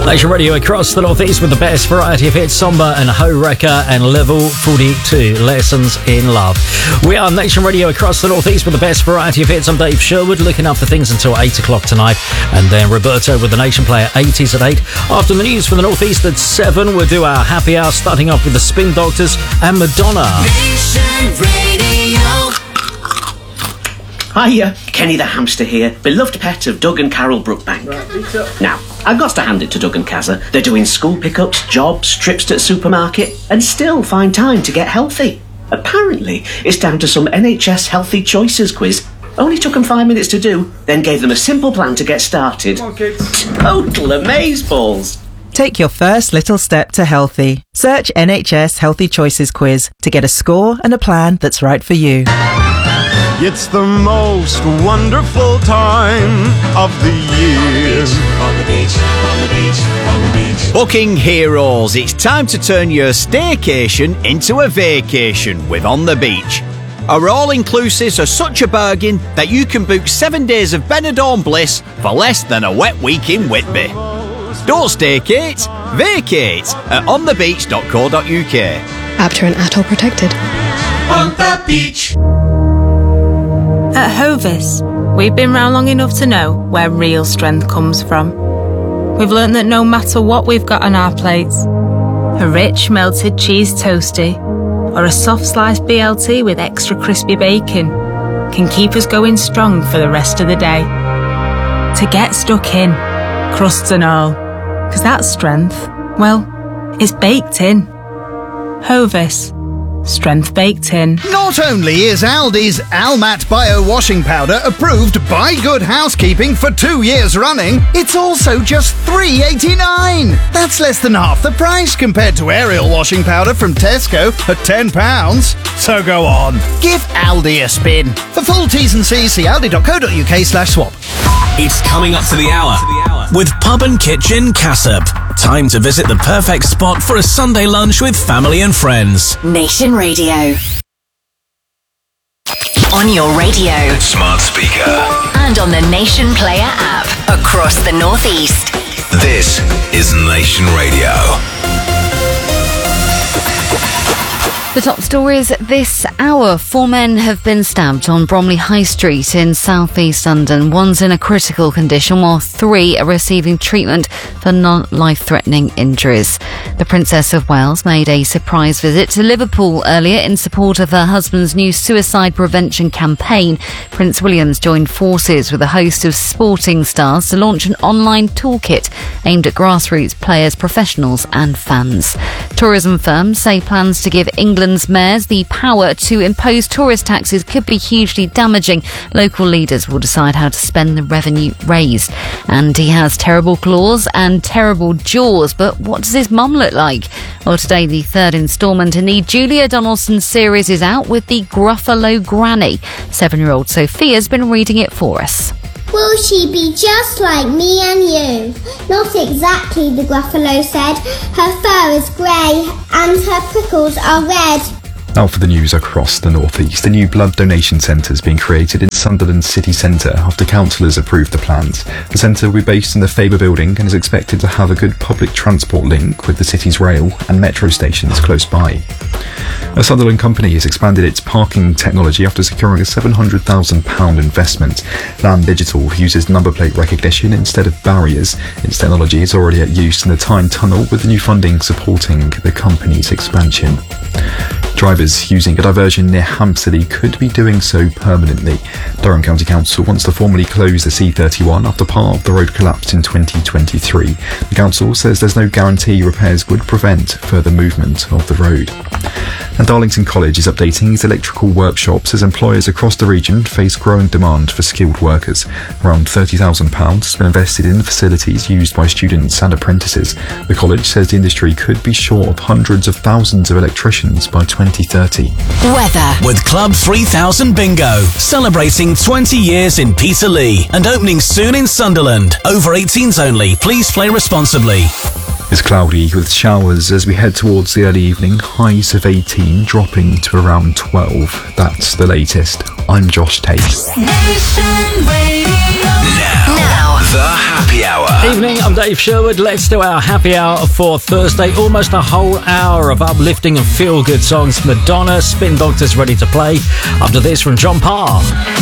Nation Radio across the northeast with the best variety of hits, Somber and Ho Wrecker and Level 42, Lessons in Love. We are Nation Radio across the northeast with the best variety of hits. I'm Dave Sherwood, looking after things until 8 o'clock tonight. And then Roberto with the Nation Player 80s at 8. After the news from the northeast at 7, we'll do our happy hour, starting off with the Spin Doctors and Madonna. Nation Radio. Hiya, Kenny the hamster here, beloved pet of Doug and Carol Brookbank. Right, now, I've got to hand it to Doug and Kazza. They're doing school pickups, jobs, trips to the supermarket, and still find time to get healthy. Apparently, it's down to some NHS Healthy Choices quiz. Only took them 5 minutes to do, then gave them a simple plan to get started. Come on, kids. Total amazeballs. Take your first little step to healthy. Search NHS Healthy Choices quiz to get a score and a plan that's right for you. It's the most wonderful time of the year. On the beach, on the beach, on the beach. Booking heroes, it's time to turn your staycation into a vacation with On the Beach. Our all-inclusives are such a bargain that you can book 7 days of Benidorm bliss for less than a wet week in Whitby. Don't staycate, vacate at onthebeach.co.uk. Apter and ATOL protected. On the beach. At Hovis, we've been round long enough to know where real strength comes from. We've learnt that no matter what we've got on our plates, a rich melted cheese toasty or a soft sliced BLT with extra crispy bacon can keep us going strong for the rest of the day. To get stuck in, crusts and all, 'cause that strength, well, it's baked in. Hovis. Strength baked in. Not only is Aldi's Almat Bio Washing Powder approved by Good Housekeeping for 2 years running, it's also just $3.89. That's less than half the price compared to Ariel washing powder from Tesco at £10. So go on, give Aldi a spin. For full T's and C's, see aldi.co.uk/swap. It's coming up to the hour with Pub and Kitchen Cassop. Time to visit the perfect spot for a Sunday lunch with family and friends. Nation Radio. On your radio, Smart speaker, and on the Nation Player app across the northeast. this is Nation Radio. The top stories this hour. 4 men have been stabbed on Bromley High Street in south-east London. One's in a critical condition while 3 are receiving treatment for non-life-threatening injuries. The Princess of Wales made a surprise visit to Liverpool earlier in support of her husband's new suicide prevention campaign. Prince William's joined forces with a host of sporting stars to launch an online toolkit aimed at grassroots players, professionals and fans. Tourism firms say plans to give England's mayors the power to impose tourist taxes could be hugely damaging. Local leaders will decide how to spend the revenue raised. And he has terrible claws and terrible jaws, but what does his mum look like? Well, today the 3rd instalment in the Julia Donaldson series is out with the Gruffalo Granny. 7-year-old Sophia's been reading it for us. Will she be just like me and you? Not exactly, the Gruffalo said. Her fur is grey and her prickles are red. Now for the news across the northeast. A new blood donation centre is being created in Sunderland city centre after councillors approved the plans. The centre will be based in the Faber building and is expected to have a good public transport link with the city's rail and metro stations close by. A Sunderland company has expanded its parking technology after securing a £700,000 investment. Land Digital uses number plate recognition instead of barriers. Its technology is already at use in the Tyne Tunnel, with the new funding supporting the company's expansion. Drivers using a diversion near Hampstead could be doing so permanently. Durham County Council wants to formally close the C31 after part of the road collapsed in 2023. The council says there's no guarantee repairs would prevent further movement of the road. And Darlington College is updating its electrical workshops as employers across the region face growing demand for skilled workers. Around £30,000 has been invested in facilities used by students and apprentices. The college says the industry could be short of hundreds of thousands of electricians by 2030. Weather. With Club 3000 Bingo, celebrating 20 years in Peterlee and opening soon in Sunderland. Over 18s only. Please play responsibly. It's cloudy with showers as we head towards the early evening. Highs of 18 dropping to around 12. That's the latest. I'm Josh Tate. Now, the happy hour. Hour. Evening, I'm Dave Sherwood. Let's do our happy hour for Thursday. Almost a whole hour of uplifting and feel-good songs. Madonna, Spin Doctors ready to play. After this from John Parr.